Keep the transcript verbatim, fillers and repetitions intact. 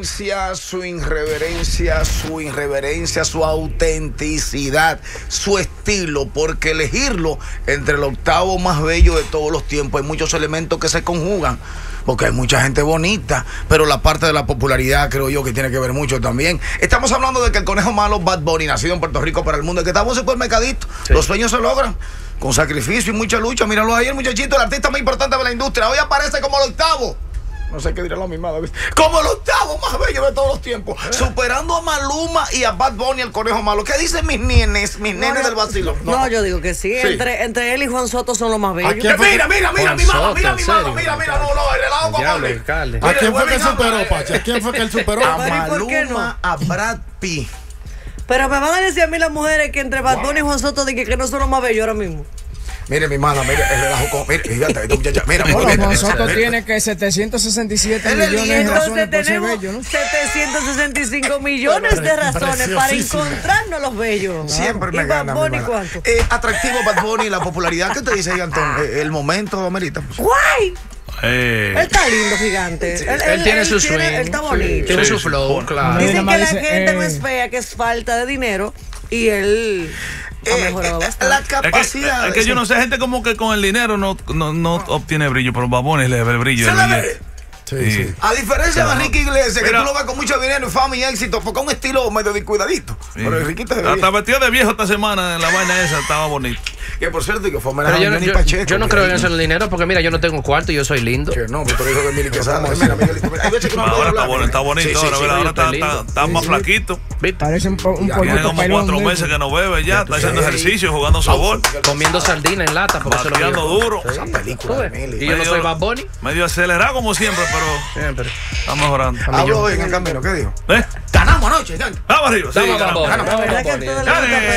elegancia, su irreverencia, su irreverencia, su autenticidad, su estilo, porque elegirlo entre el octavo más bello de todos los tiempos, hay muchos elementos que se conjugan, porque hay mucha gente bonita, pero la parte de la popularidad creo yo que tiene que ver mucho también. Estamos hablando de que el conejo malo Bad Bunny, nacido en Puerto Rico para el mundo, que estamos en supermercadito, sí. Los sueños se logran con sacrificio y mucha lucha. Míralo ahí, el muchachito, el artista más importante de la industria, hoy aparece como el octavo. No sé qué dirá la misma, David. Como el octavo más bello de todos los tiempos. Eh. Superando a Maluma y a Bad Bunny, el conejo malo. ¿Qué dicen mis nenes, mis no, nenes no, del vacilo? No. no, yo digo que sí. sí. Entre, entre él y Juan Soto son los más bellos. Mira, mira, mira, mira, mi mamá, mira, mi mamá, mira, mira, no, no, el helado con Pablo. ¿A quién fue que él superó, Pacha? ¿A quién fue que él superó? A Maluma, a Brad Pitt. Pero me van a decir a mí las mujeres que entre Bad Bunny y Juan Soto de que, que no son los más bellos ahora mismo. Mire, mi mala, mire, el relajo con. Mire, fíjate, esta muchacha, mira, bueno, mira. Juan Soto tiene que setecientos sesenta y siete millones de razones por ser bello, ¿no? setecientos sesenta y cinco millones de razones para encontrarnos los bellos. Siempre me gana. ¿Y Bad Bunny cuánto? Eh, atractivo Bad Bunny, la popularidad. ¿Qué te dice ahí, Antón? Eh, el momento, amerita. ¡Guay! Eh. Él está lindo, gigante. Sí. Él, él, él tiene él su tiene, swing. Él está bonito. Tiene sí, su flow, claro. Dicen que la dice, gente eh. no es fea, que es falta de dinero. Y él ha mejorado eh, bastante. La capacidad. Es que, es que yo no sé, gente como que con el dinero no, no, no obtiene brillo, pero Bad Bunny le ve el brillo. Se le ve. Sí, sí. Sí. A diferencia de Ricky Iglesias, que Mira, tú lo ves con mucho dinero, fama y éxito, porque un estilo medio descuidadito. Sí. Pero el Riquito se hasta vestido de viejo esta semana en la vaina esa, estaba bonito. Que por cierto, que fue homenaje yo, a Johnny yo, Pacheco. Yo no creo en eso del dinero, porque mira, yo no tengo cuarto y yo soy lindo. Que no, pero hijo de Mili Quesada. Mira, Miguel, no ahora está bueno, está bonito, sí, sí, ahora, sí, ahora está, está, está sí, más sí. flaquito. Parece un, po, un poquito Tiene como pelón, cuatro meses que no bebe ya, está haciendo ejercicio, jugando sabor. Comiendo sardina en lata, porque bateando duro. Esa película de Mili. Y yo no soy Bad Bunny. Medio acelerado como siempre, pero siempre está mejorando. Hablo hoy en el camino, ¿qué dijo? ¿Eh? Ganamos anoche, vamos arriba. Vamos, Bad Bunny.